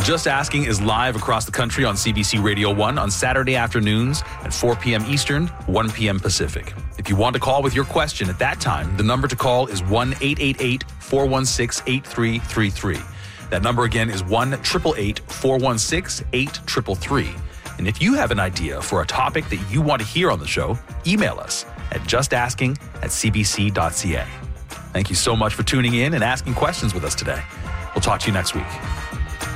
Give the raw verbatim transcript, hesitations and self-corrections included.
Just Asking is live across the country on C B C Radio one on Saturday afternoons at four p.m. Eastern, one p.m. Pacific. If you want to call with your question at that time, the number to call is one eight eight eight, four one six, eight three three three. That number again is one eight eight eight, four one six, eight three three. And if you have an idea for a topic that you want to hear on the show, email us at justasking at c b c dot c a. Thank you so much for tuning in and asking questions with us today. We'll talk to you next week.